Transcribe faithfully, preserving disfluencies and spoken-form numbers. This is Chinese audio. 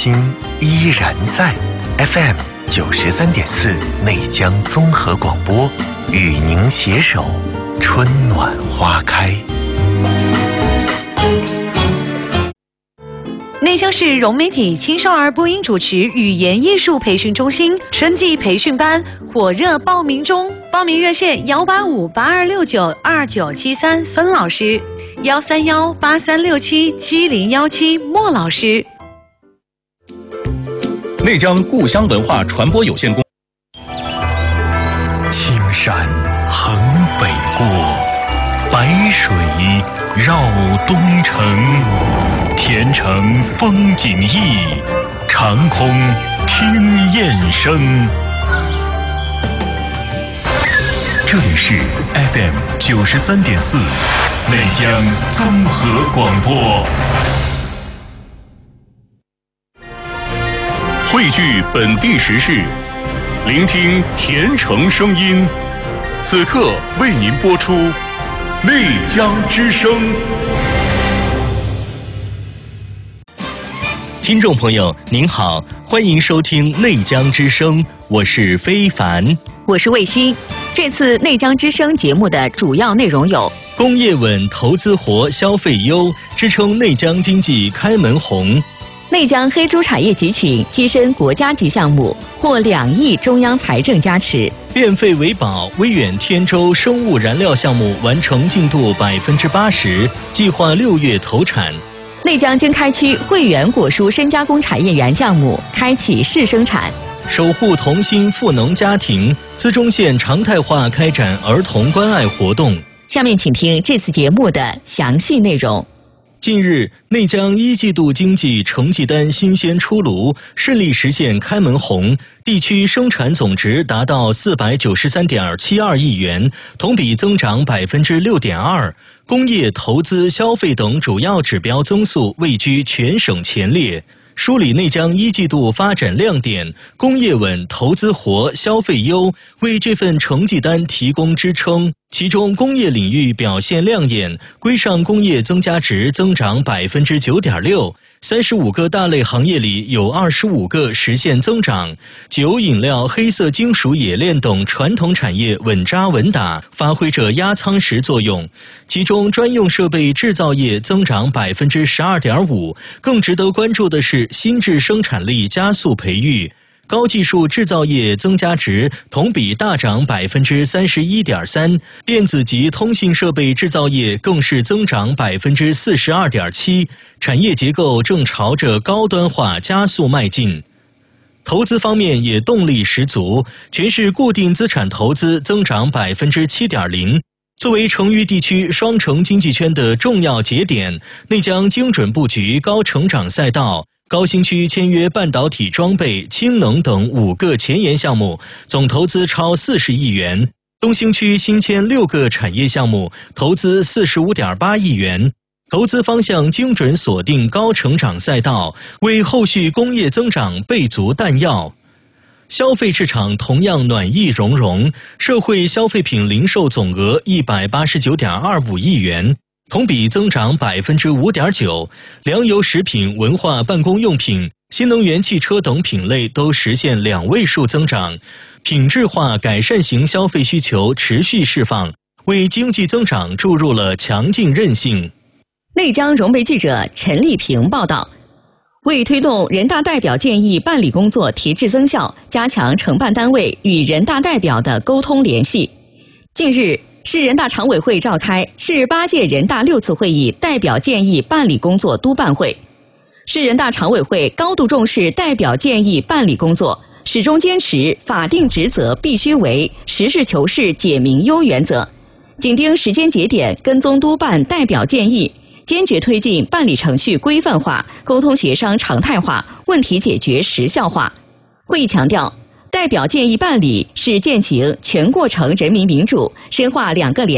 心依然在。F M 九十三点四内江综合广播，与您携手，春暖花开。 内江市融媒体青少儿播音主持语言艺术培训中心春季培训班火热报名中，报名热线幺八五八二六九二九七三孙老师，幺三幺八三六七七零幺七莫老师。 内江故乡文化传播有限公司。青山横北过，白水绕东城。田城风景异，长空听雁声。这里是 F M 九十三点四内江综合广播。 汇聚本地时事，聆听田城声音。此刻为您播出内江之声。 听众朋友您好，欢迎收听内江之声，我是非凡， 我是卫星。这次内江之声节目的主要内容有： 工业稳，投资活，消费优，支撑内江经济开门红； 内江黑猪产业集群跻身国家级项目，获两亿中央财政加持； 变废为宝，威远天舟生物燃料项目完成进度百分之八十，计划六月投产。 内江经开区汇源果蔬深加工产业园项目开启试生产， 守护童心富农家庭，资中县常态化开展儿童关爱活动。 下面请听这次节目的详细内容。 近日，内江一季度经济成绩单新鲜出炉，顺利实现开门红，地区生产总值达到四百九十三点七二亿元，同比增长百分之六点二。工业、投资、消费等主要指标增速位居全省前列。梳理内江一季度发展亮点，工业稳，投资活，消费优，为这份成绩单提供支撑。其中工业领域表现亮眼，规上工业增加值增长百分之九点六，三十五个大类行业里有二十五个实现增长。酒、饮料、黑色金属冶炼等传统产业稳扎稳打，发挥着压舱石作用。其中专用设备制造业增长百分之十二点五，更值得关注的是新质生产力加速培育。高技术制造业增加值同比大涨百分之三十一点三，电子及通信设备制造业更是增长百分之四十二点七，产业结构正朝着高端化加速迈进。投资方面也动力十足，全市固定资产投资增长百分之七点零。作为成渝地区双城经济圈的重要节点，内江精准布局高成长赛道。高新区签约半导体装备、氢能等五个前沿项目，总投资超四十亿元；东兴区新签六个产业项目，投资四十五点八亿元。投资方向精准锁定高成长赛道，为后续工业增长备足弹药。消费市场同样暖意融融，社会消费品零售总额一百八十九点二五亿元。同比增长百分之五点九，粮油食品、文化办公用品、新能源汽车等品类都实现两位数增长，品质化改善型消费需求持续释放，为经济增长注入了强劲韧性。 内江融媒记者陈丽萍报道。为推动人大代表建议办理工作提质增效，加强承办单位与人大代表的沟通联系，近日市人大常委会召开市八届人大六次会议代表建议办理工作督办会。市人大常委会高度重视代表建议办理工作，始终坚持法定职责必须为实事求是简明优原则，紧盯时间节点跟踪督办代表建议，坚决推进办理程序规范化、沟通协商常态化、问题解决时效化。会议强调，代表建议办理是践行全过程人民民主，深化两个联